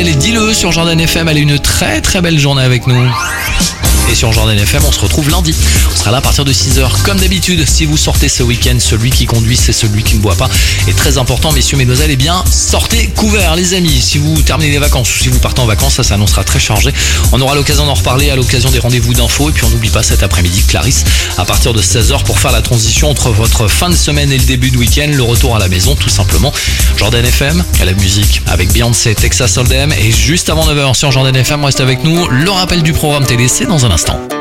appelle, dis-le sur Jordan FM. Allez, une très très belle journée avec nous. Et sur Jordan FM, on se retrouve lundi. On sera là à partir de 6h. Comme d'habitude, si vous sortez ce week-end, celui qui conduit, c'est celui qui ne boit pas. Et très important, messieurs, mesdemoiselles, eh bien, sortez couverts, les amis. Si vous terminez les vacances ou si vous partez en vacances, ça s'annoncera très chargé. On aura l'occasion d'en reparler à l'occasion des rendez-vous d'infos. Et puis, on n'oublie pas cet après-midi, Clarisse, à partir de 16h pour faire la transition entre votre fin de semaine et le début de week-end, le retour à la maison, tout simplement. Jordan FM, à la musique, avec Beyoncé, Texas Hold'em. Et juste avant 9h sur Jordan FM, reste avec nous. Le rappel du programme télé, c'est dans un instant.